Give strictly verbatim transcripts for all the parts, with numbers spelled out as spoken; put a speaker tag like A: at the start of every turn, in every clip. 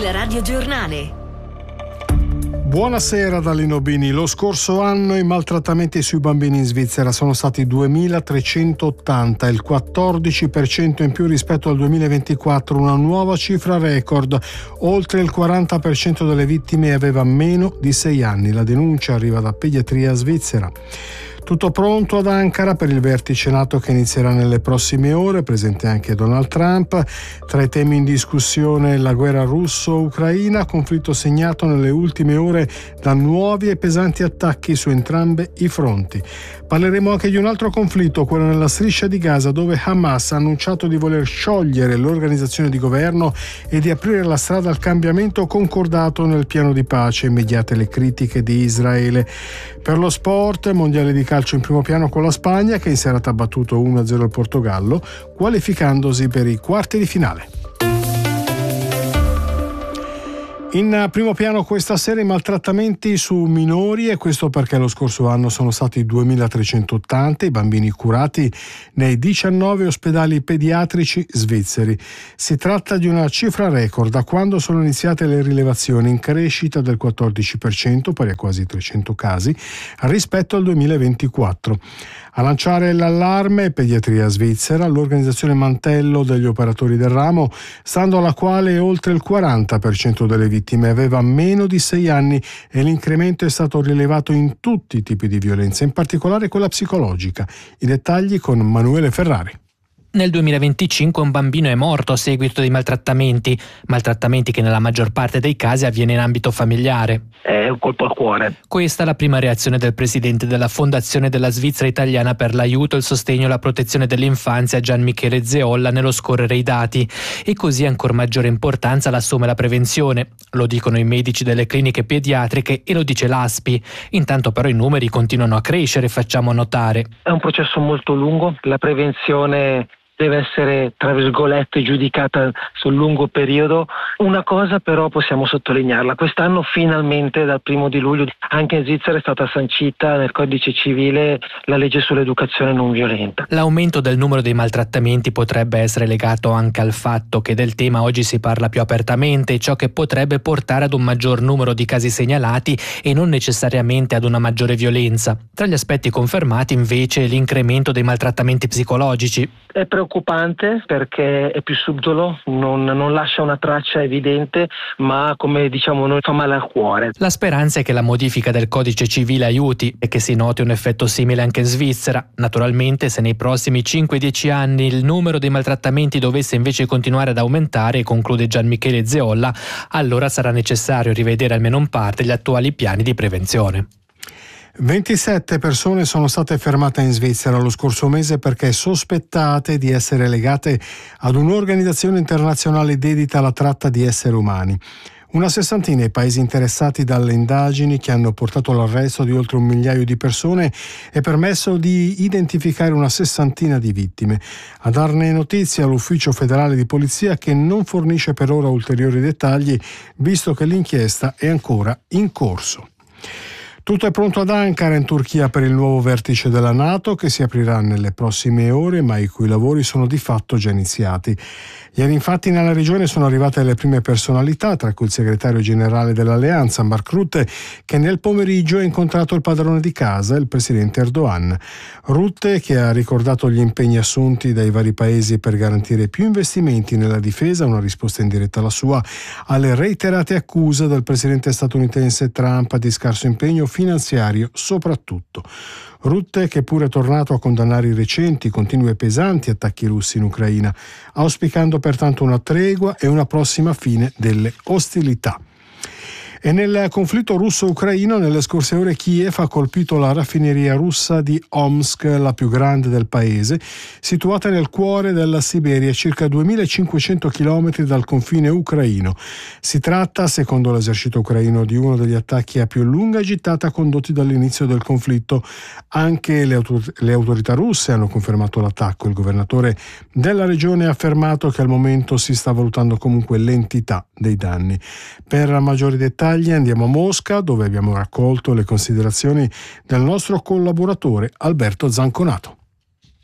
A: Radiogiornale.
B: Buonasera da Lino Bini. Lo scorso anno i maltrattamenti sui bambini in Svizzera sono stati duemilatrecentottanta, il quattordici per cento in più rispetto al duemilaventiquattro, una nuova cifra record. Oltre il quaranta per cento delle vittime aveva meno di sei anni. La denuncia arriva da Pediatria Svizzera. Tutto pronto ad Ankara per il vertice NATO che inizierà nelle prossime ore, presente anche Donald Trump. Tra i temi in discussione la guerra russo-ucraina, conflitto segnato nelle ultime ore da nuovi e pesanti attacchi su entrambi i fronti. Parleremo anche di un altro conflitto, quello nella striscia di Gaza, dove Hamas ha annunciato di voler sciogliere l'organizzazione di governo e di aprire la strada al cambiamento concordato nel piano di pace, immediate le critiche di Israele. Per lo sport, mondiale di calcio in primo piano con la Spagna, che in serata ha battuto uno a zero il Portogallo, qualificandosi per i quarti di finale. In primo piano questa sera i maltrattamenti su minori, e questo perché lo scorso anno sono stati duemilatrecentottanta i bambini curati nei diciannove ospedali pediatrici svizzeri. Si tratta di una cifra record da quando sono iniziate le rilevazioni, in crescita del quattordici per cento, pari a quasi trecento casi, rispetto al duemilaventiquattro. A lanciare l'allarme Pediatria Svizzera, l'organizzazione mantello degli operatori del ramo, stando alla quale oltre il quaranta per cento delle vittime aveva meno di sei anni e l'incremento è stato rilevato in tutti i tipi di violenza, in particolare quella psicologica. I dettagli con Manuele Ferrari.
C: Nel duemilaventicinque un bambino è morto a seguito di maltrattamenti, maltrattamenti che nella maggior parte dei casi avviene in ambito familiare.
D: È un colpo al cuore.
C: Questa è la prima reazione del presidente della Fondazione della Svizzera Italiana per l'aiuto, il sostegno e la protezione dell'infanzia, Gian Michele Zeolla, nello scorrere i dati. E così ancor maggiore importanza l'assume la prevenzione. Lo dicono i medici delle cliniche pediatriche e lo dice l'A S P I. Intanto però i numeri continuano a crescere, facciamo notare.
D: È un processo molto lungo, la prevenzione deve essere, tra virgolette, giudicata sul lungo periodo. Una cosa però possiamo sottolinearla: quest'anno finalmente dal primo di luglio anche in Svizzera è stata sancita nel codice civile la legge sull'educazione non violenta.
C: L'aumento del numero dei maltrattamenti potrebbe essere legato anche al fatto che del tema oggi si parla più apertamente, ciò che potrebbe portare ad un maggior numero di casi segnalati e non necessariamente ad una maggiore violenza. Tra gli aspetti confermati invece l'incremento dei maltrattamenti psicologici.
D: È preoccupante perché è più subdolo, non, non lascia una traccia evidente, ma come diciamo noi fa male al cuore.
C: La speranza è che la modifica del codice civile aiuti e che si noti un effetto simile anche in Svizzera. Naturalmente, se nei prossimi cinque dieci anni il numero dei maltrattamenti dovesse invece continuare ad aumentare, conclude Gian Michele Zeolla, allora sarà necessario rivedere almeno in parte gli attuali piani di prevenzione.
B: ventisette persone sono state fermate in Svizzera lo scorso mese perché sospettate di essere legate ad un'organizzazione internazionale dedita alla tratta di esseri umani. Una sessantina i paesi interessati dalle indagini che hanno portato all'arresto di oltre un migliaio di persone e permesso di identificare una sessantina di vittime. A darne notizia l'Ufficio federale di polizia, che non fornisce per ora ulteriori dettagli, visto che l'inchiesta è ancora in corso. Tutto è pronto ad Ankara, in Turchia, per il nuovo vertice della NATO che si aprirà nelle prossime ore, ma i cui lavori sono di fatto già iniziati. Ieri infatti nella regione sono arrivate le prime personalità, tra cui il segretario generale dell'alleanza, Mark Rutte, che nel pomeriggio ha incontrato il padrone di casa, il presidente Erdogan. Rutte, che ha ricordato gli impegni assunti dai vari paesi per garantire più investimenti nella difesa, una risposta in diretta alla sua, alle reiterate accuse del presidente statunitense Trump di scarso impegno finanziario soprattutto. Rutte, che pure è tornato a condannare i recenti, continui e pesanti attacchi russi in Ucraina, auspicando pertanto una tregua e una prossima fine delle ostilità. E nel conflitto russo-ucraino, nelle scorse ore, Kiev ha colpito la raffineria russa di Omsk, la più grande del paese, situata nel cuore della Siberia, circa duemilacinquecento chilometri dal confine ucraino. Si tratta, secondo l'esercito ucraino, di uno degli attacchi a più lunga gittata condotti dall'inizio del conflitto. Anche le, autor- le autorità russe hanno confermato l'attacco. Il governatore della regione ha affermato che al momento si sta valutando comunque l'entità dei danni. Per maggiori dettagli andiamo a Mosca, dove abbiamo raccolto le considerazioni del nostro collaboratore Alberto Zanconato.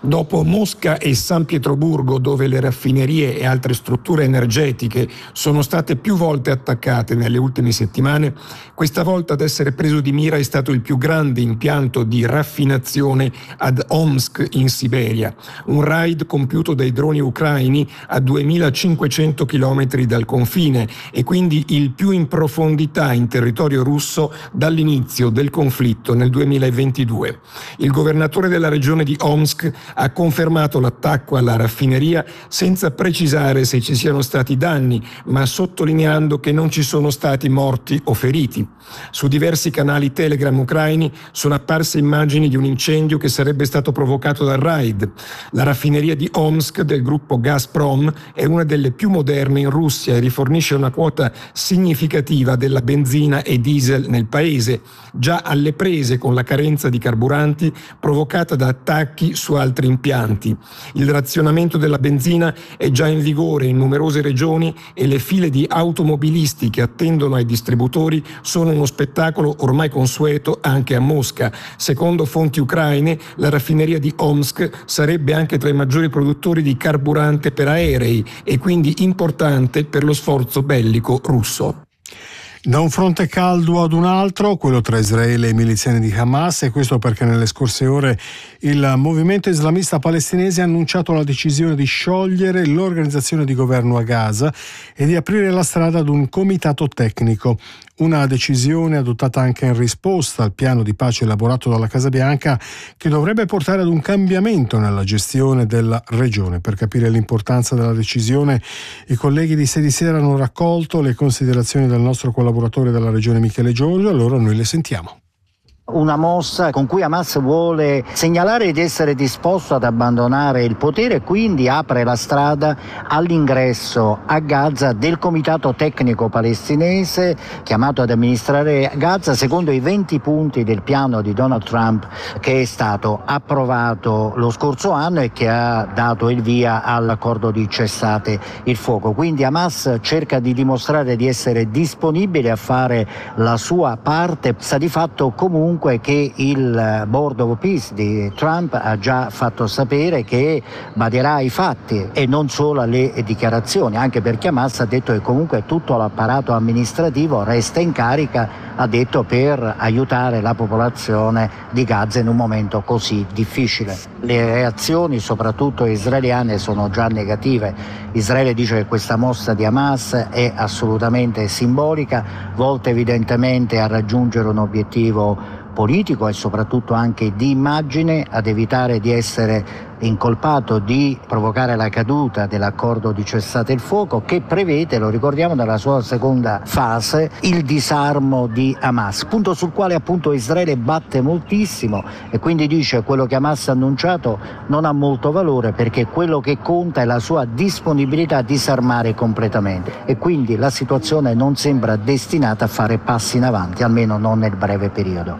A: Dopo Mosca e San Pietroburgo, dove le raffinerie e altre strutture energetiche sono state più volte attaccate nelle ultime settimane, questa volta ad essere preso di mira è stato il più grande impianto di raffinazione ad Omsk in Siberia, un raid compiuto dai droni ucraini a duemilacinquecento chilometri dal confine e quindi il più in profondità in territorio russo dall'inizio del conflitto nel duemilaventidue. Il governatore della regione di Omsk ha confermato l'attacco alla raffineria senza precisare se ci siano stati danni, ma sottolineando che non ci sono stati morti o feriti. Su diversi canali Telegram ucraini sono apparse immagini di un incendio che sarebbe stato provocato dal raid. La raffineria di Omsk del gruppo Gazprom è una delle più moderne in Russia e rifornisce una quota significativa della benzina e diesel nel paese, già alle prese con la carenza di carburanti provocata da attacchi su altri impianti. Il razionamento della benzina è già in vigore in numerose regioni e le file di automobilisti che attendono ai distributori sono uno spettacolo ormai consueto anche a Mosca. Secondo fonti ucraine, la raffineria di Omsk sarebbe anche tra i maggiori produttori di carburante per aerei e quindi importante per lo sforzo bellico russo.
B: Da un fronte caldo ad un altro, quello tra Israele e i miliziani di Hamas, e questo perché nelle scorse ore il movimento islamista palestinese ha annunciato la decisione di sciogliere l'organizzazione di governo a Gaza e di aprire la strada ad un comitato tecnico. Una decisione adottata anche in risposta al piano di pace elaborato dalla Casa Bianca, che dovrebbe portare ad un cambiamento nella gestione della regione. Per capire l'importanza della decisione, i colleghi di Sei di Sera hanno raccolto le considerazioni del nostro collaboratore della regione Michele Giorgio, allora noi le sentiamo.
E: Una mossa con cui Hamas vuole segnalare di essere disposto ad abbandonare il potere e quindi apre la strada all'ingresso a Gaza del comitato tecnico palestinese chiamato ad amministrare Gaza secondo i venti punti del piano di Donald Trump che è stato approvato lo scorso anno e che ha dato il via all'accordo di cessate il fuoco. Quindi Hamas cerca di dimostrare di essere disponibile a fare la sua parte. Sta di fatto comunque che il Board of Peace di Trump ha già fatto sapere che baderà ai fatti e non solo alle dichiarazioni, anche perché Hamas ha detto che comunque tutto l'apparato amministrativo resta in carica, ha detto, per aiutare la popolazione di Gaza in un momento così difficile. Le reazioni, soprattutto israeliane, sono già negative. Israele dice che questa mossa di Hamas è assolutamente simbolica, volta evidentemente a raggiungere un obiettivo politico e soprattutto anche di immagine, ad evitare di essere incolpato di provocare la caduta dell'accordo di cessate il fuoco che prevede, lo ricordiamo, nella sua seconda fase il disarmo di Hamas, punto sul quale appunto Israele batte moltissimo e quindi dice quello che Hamas ha annunciato non ha molto valore perché quello che conta è la sua disponibilità a disarmare completamente e quindi la situazione non sembra destinata a fare passi in avanti, almeno non nel breve periodo.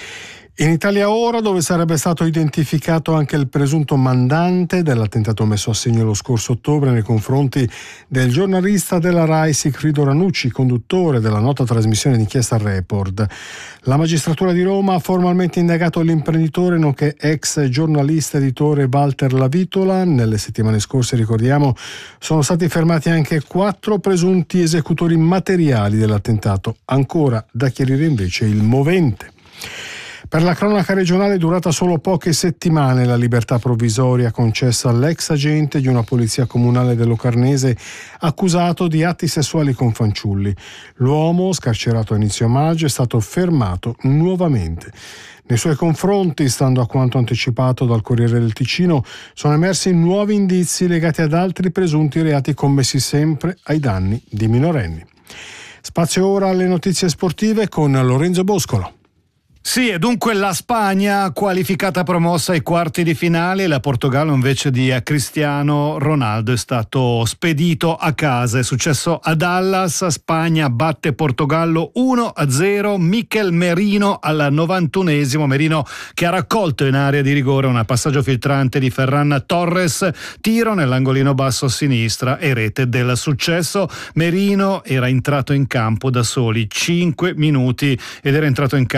B: In Italia ora, dove sarebbe stato identificato anche il presunto mandante dell'attentato messo a segno lo scorso ottobre nei confronti del giornalista della RAI Sigfrido Ranucci, conduttore della nota trasmissione d'inchiesta Report. La magistratura di Roma ha formalmente indagato l'imprenditore nonché ex giornalista editore Walter Lavitola. Nelle settimane scorse, ricordiamo, sono stati fermati anche quattro presunti esecutori materiali dell'attentato. Ancora da chiarire invece il movente. Per la cronaca regionale, durata solo poche settimane la libertà provvisoria concessa all'ex agente di una polizia comunale del Locarnese accusato di atti sessuali con fanciulli. L'uomo, scarcerato a inizio maggio, è stato fermato nuovamente. Nei suoi confronti, stando a quanto anticipato dal Corriere del Ticino, sono emersi nuovi indizi legati ad altri presunti reati commessi sempre ai danni di minorenni. Spazio ora alle notizie sportive con Lorenzo Boscolo.
F: Sì, e dunque la Spagna qualificata promossa ai quarti di finale, la Portogallo invece di Cristiano Ronaldo è stato spedito a casa. È successo a Dallas, Spagna batte Portogallo uno a zero, Mikel Merino al novantunesimo, Merino che ha raccolto in area di rigore un passaggio filtrante di Ferran Torres, tiro nell'angolino basso a sinistra e rete del successo. Merino era entrato in campo da soli cinque minuti ed era entrato in campo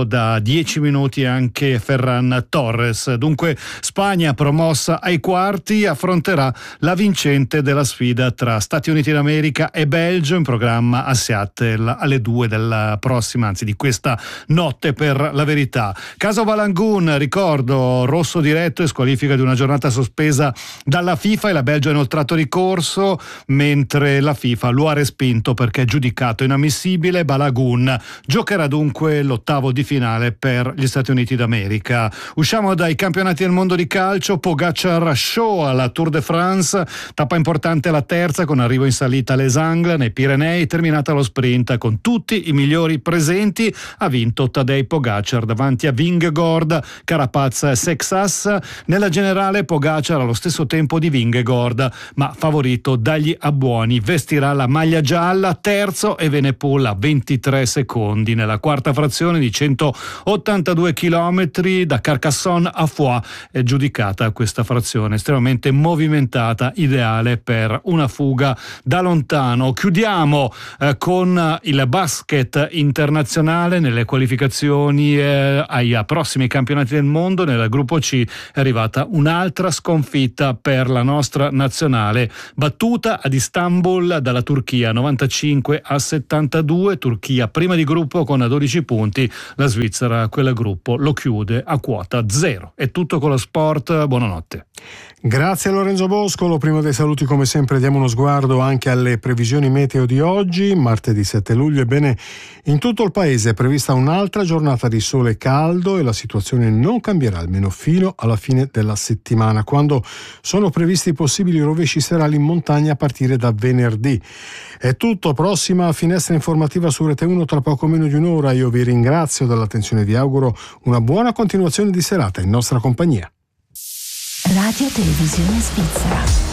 F: da dieci minuti anche Ferran Torres. Dunque Spagna, promossa ai quarti, affronterà la vincente della sfida tra Stati Uniti d'America e Belgio, in programma a Seattle alle due della prossima, anzi di questa notte per la verità. Caso Balagun, ricordo, rosso diretto e squalifica di una giornata sospesa dalla FIFA, e la Belgio ha inoltrato ricorso, mentre la FIFA lo ha respinto perché è giudicato inammissibile. Balagun giocherà dunque l'ottavo di finale per gli Stati Uniti d'America. Usciamo dai campionati del mondo di calcio. Pogacar show alla Tour de France, tappa importante la terza con arrivo in salita a Les Angles nei Pirenei, terminata lo sprint con tutti i migliori presenti. Ha vinto Tadej Pogacar davanti a Vingegaard, Carapaz e Sexas. Nella generale Pogacar allo stesso tempo di Vingegaard, ma favorito dagli abbuoni. Vestirà la maglia gialla, terzo, e Evenepoel a ventitré secondi. Nella quarta frazione di centottantadue chilometri da Carcassonne a Foix è giudicata questa frazione estremamente movimentata, ideale per una fuga da lontano. Chiudiamo eh, con il basket internazionale. Nelle qualificazioni eh, ai prossimi campionati del mondo, nel gruppo C è arrivata un'altra sconfitta per la nostra nazionale, battuta ad Istanbul dalla Turchia novantacinque a settantadue. Turchia prima di gruppo con dodici punti, la Svizzera quel gruppo lo chiude a quota zero. È tutto con lo sport, buonanotte.
B: Grazie a Lorenzo Boscolo. Prima dei saluti, come sempre, diamo uno sguardo anche alle previsioni meteo di oggi, martedì sette luglio. Ebbene, in tutto il paese è prevista un'altra giornata di sole caldo e la situazione non cambierà almeno fino alla fine della settimana, quando sono previsti possibili rovesci serali in montagna a partire da venerdì. È tutto, prossima finestra informativa su Rete uno tra poco meno di un'ora. Io vi ringrazio dell'attenzione e vi auguro una buona continuazione di serata in nostra compagnia.
G: Radio Televisione Svizzera.